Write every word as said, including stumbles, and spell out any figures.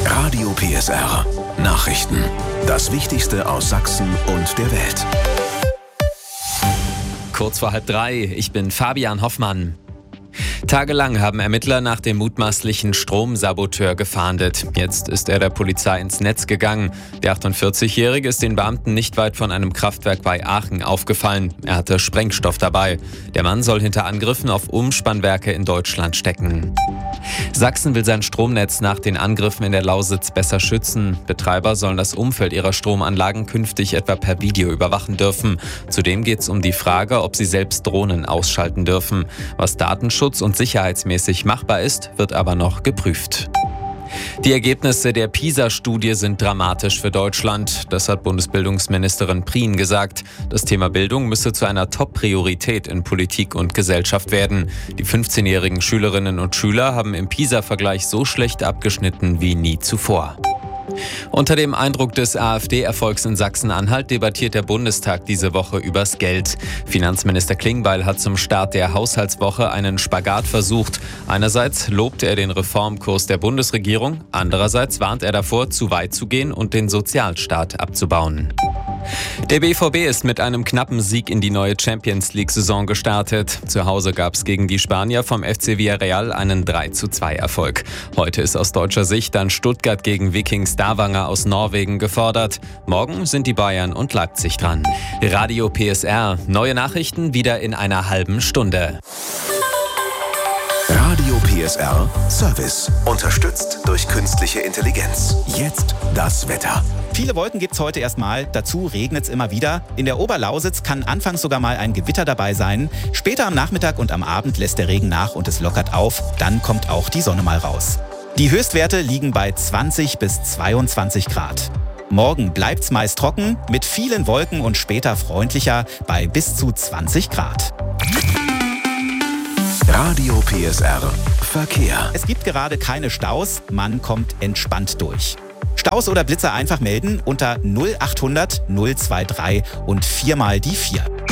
Radio P S R. Nachrichten. Das Wichtigste aus Sachsen und der Welt. Kurz vor halb drei, ich bin Fabian Hoffmann. Tagelang haben Ermittler nach dem mutmaßlichen Stromsaboteur gefahndet. Jetzt ist er der Polizei ins Netz gegangen. Der achtundvierzigjährige ist den Beamten nicht weit von einem Kraftwerk bei Aachen aufgefallen. Er hatte Sprengstoff dabei. Der Mann soll hinter Angriffen auf Umspannwerke in Deutschland stecken. Sachsen will sein Stromnetz nach den Angriffen in der Lausitz besser schützen. Betreiber sollen das Umfeld ihrer Stromanlagen künftig etwa per Video überwachen dürfen. Zudem geht es um die Frage, ob sie selbst Drohnen ausschalten dürfen. Was Datenschutz und sicherheitsmäßig machbar ist, wird aber noch geprüft. Die Ergebnisse der PISA-Studie sind dramatisch für Deutschland. Das hat Bundesbildungsministerin Prien gesagt. Das Thema Bildung müsse zu einer Top-Priorität in Politik und Gesellschaft werden. Die fünfzehnjährigen Schülerinnen und Schüler haben im PISA-Vergleich so schlecht abgeschnitten wie nie zuvor. Unter dem Eindruck des AfD-Erfolgs in Sachsen-Anhalt debattiert der Bundestag diese Woche übers Geld. Finanzminister Klingbeil hat zum Start der Haushaltswoche einen Spagat versucht. Einerseits lobt er den Reformkurs der Bundesregierung, andererseits warnt er davor, zu weit zu gehen und den Sozialstaat abzubauen. Der B V B ist mit einem knappen Sieg in die neue Champions-League-Saison gestartet. Zu Hause gab es gegen die Spanier vom F C Villarreal einen drei zu zwei Erfolg. Heute ist aus deutscher Sicht dann Stuttgart gegen Viking Stavanger aus Norwegen gefordert. Morgen sind die Bayern und Leipzig dran. Radio P S R. Neue Nachrichten wieder in einer halben Stunde. Radio P S R Service. Unterstützt durch künstliche Intelligenz. Jetzt das Wetter. Viele Wolken gibt's heute erstmal, dazu regnet's immer wieder. In der Oberlausitz kann anfangs sogar mal ein Gewitter dabei sein. Später am Nachmittag und am Abend lässt der Regen nach und es lockert auf. Dann kommt auch die Sonne mal raus. Die Höchstwerte liegen bei zwanzig bis zweiundzwanzig Grad. Morgen bleibt's meist trocken, mit vielen Wolken und später freundlicher bei bis zu zwanzig Grad. Radio P S R Verkehr. Es gibt gerade keine Staus, man kommt entspannt durch. Staus oder Blitzer einfach melden unter null achthundert null drei drei und viermal die vier.